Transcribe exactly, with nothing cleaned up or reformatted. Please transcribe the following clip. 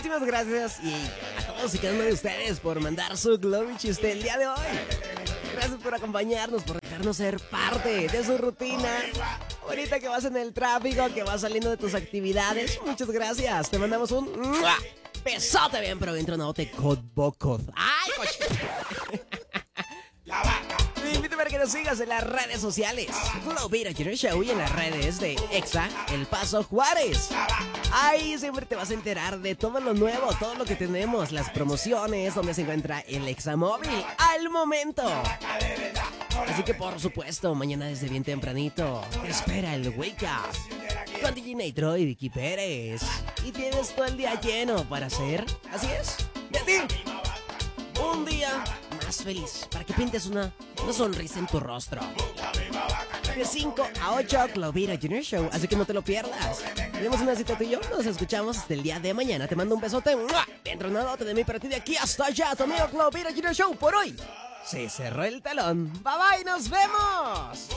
muchísimas gracias y a todos y cada uno de ustedes por mandar su Glowy chiste el día de hoy. Gracias por acompañarnos, por dejarnos ser parte de su rutina. Ahorita que vas en el tráfico, que vas saliendo de tus actividades, muchas gracias. Te mandamos un ¡mua! Besote bien, pero dentro no te codbocod. ¡Ay, coche! Te invito para que nos sigas en las redes sociales. Glowy Radio Show y en las redes de Exa El Paso Juárez. Ahí siempre te vas a enterar de todo lo nuevo, todo lo que tenemos, las promociones, donde se encuentra el Exa Móvil al momento. Así que por supuesto, mañana desde bien tempranito te espera el Wake Up con D J Nitro y Vicky Pérez. Y tienes todo el día lleno para hacer, así es, de ti un día más feliz, para que pintes una, una sonrisa en tu rostro. De cinco a ocho, Glowy Radio Show, así que no te lo pierdas. Tenemos una cita tú y yo, nos escuchamos hasta el día de mañana. Te mando un besote, ¡mua! Bien tronadote de mí para ti de aquí hasta allá, tu amigo Glowy Radio Show. Por hoy se cerró el talón. Bye bye, nos vemos.